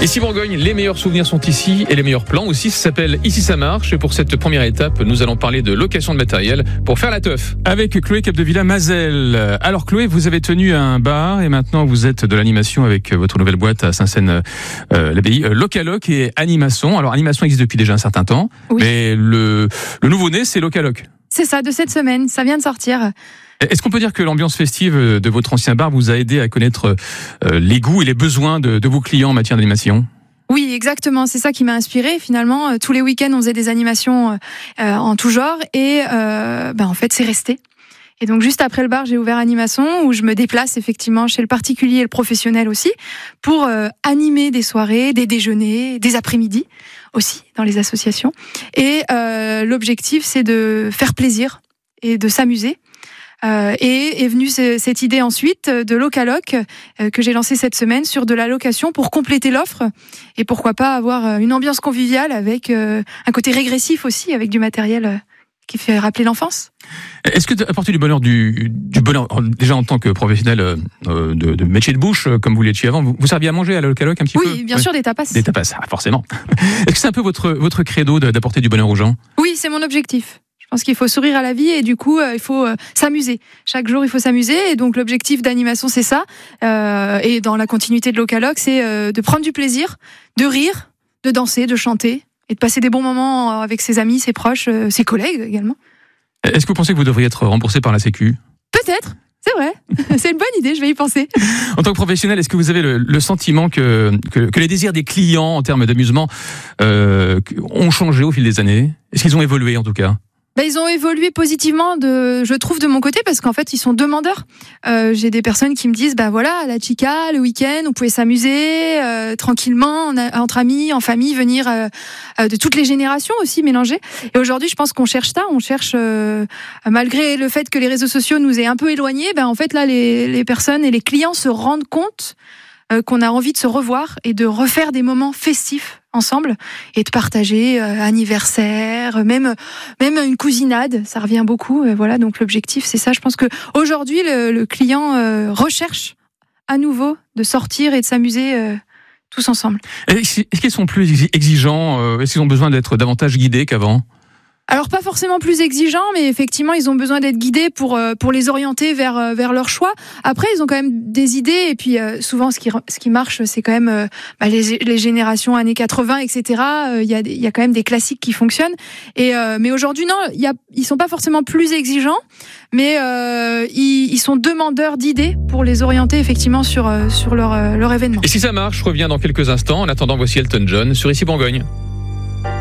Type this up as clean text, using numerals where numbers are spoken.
Ici Bourgogne, les meilleurs souvenirs sont ici et les meilleurs plans aussi. Ça s'appelle Ici ça marche. Et pour cette première étape, nous allons parler de location de matériel pour faire la teuf. Avec Chloé Capdevila-Mazel. Alors Chloé, vous avez tenu un bar et maintenant vous êtes de l'animation avec votre nouvelle boîte à Saint-Seine-l'Abbaye, Localoc et Animason. Alors Animason existe depuis déjà un certain temps, oui. Mais le nouveau-né, c'est Localoc. C'est ça, de cette semaine, ça vient de sortir. Est-ce qu'on peut dire que l'ambiance festive de votre ancien bar vous a aidé à connaître les goûts et les besoins de vos clients en matière d'animation ? Oui, exactement. C'est ça qui m'a inspirée. Finalement, tous les week-ends, on faisait des animations en tout genre et en fait, c'est resté. Et donc, juste après le bar, j'ai ouvert Animason où je me déplace effectivement chez le particulier et le professionnel aussi pour animer des soirées, des déjeuners, des après-midi aussi dans les associations. Et l'objectif, c'est de faire plaisir et de s'amuser. Et est venue cette idée ensuite de Localoc que j'ai lancée cette semaine sur de la location pour compléter l'offre et pourquoi pas avoir une ambiance conviviale avec un côté régressif aussi avec du matériel qui fait rappeler l'enfance. Est-ce que apporter du bonheur, du bonheur déjà en tant que professionnel de métier de bouche comme vous l'étiez avant, vous serviez à manger à la Localoc un petit peu ? Oui, bien sûr, des tapas. Des tapas, forcément. Est-ce que c'est un peu votre credo d'apporter du bonheur aux gens ? Oui, c'est mon objectif. Je pense qu'il faut sourire à la vie et du coup, il faut s'amuser. Chaque jour, il faut s'amuser et donc l'objectif d'Animason, c'est ça. Et dans la continuité de Localoc, c'est de prendre du plaisir, de rire, de danser, de chanter et de passer des bons moments avec ses amis, ses proches, ses collègues également. Est-ce que vous pensez que vous devriez être remboursé par la Sécu ? Peut-être, c'est vrai. C'est une bonne idée, je vais y penser. En tant que professionnel, est-ce que vous avez le sentiment que les désirs des clients en termes d'amusement ont changé au fil des années ? Est-ce qu'ils ont évolué en tout cas ? Ils ont évolué positivement, je trouve, de mon côté, parce qu'en fait, ils sont demandeurs. J'ai des personnes qui me disent, voilà, la chica, le week-end, on pouvait s'amuser tranquillement, entre amis, en famille, venir de toutes les générations aussi, mélanger. Et aujourd'hui, je pense qu'on cherche ça, on cherche, malgré le fait que les réseaux sociaux nous aient un peu éloignés, en fait, là, les personnes et les clients se rendent compte qu'on a envie de se revoir et de refaire des moments festifs ensemble et de partager anniversaire, même une cousinade, ça revient beaucoup. Voilà, donc l'objectif, c'est ça. Je pense que aujourd'hui, le client recherche à nouveau de sortir et de s'amuser tous ensemble. Est-ce qu'ils sont plus exigeants ? Est-ce qu'ils ont besoin d'être davantage guidés qu'avant ? Alors pas forcément plus exigeants, mais effectivement ils ont besoin d'être guidés pour les orienter vers leur choix. Après ils ont quand même des idées et puis souvent ce qui marche c'est quand même les générations années 80 etc. Il y a quand même des classiques qui fonctionnent mais aujourd'hui non ils sont pas forcément plus exigeants mais ils sont demandeurs d'idées pour les orienter effectivement sur leur événement. Et si ça marche, je reviens dans quelques instants. En attendant, voici Elton John sur Ici Bourgogne.